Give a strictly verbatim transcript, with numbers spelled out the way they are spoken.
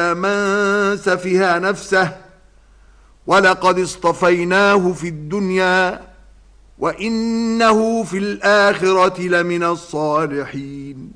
إلا من سفه نفسه ولقد اصطفيناه في الدنيا وإنه في الآخرة لمن الصالحين